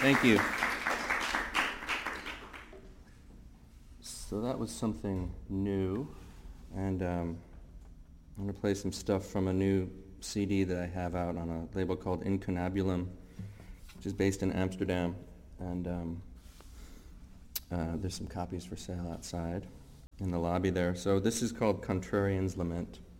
Thank you. So that was something new, and I'm going to play some stuff from a new CD that I have out on a label called Incunabulum, which is based in Amsterdam, and there's some copies for sale outside in the lobby there. So this is called Contrarian's Lament.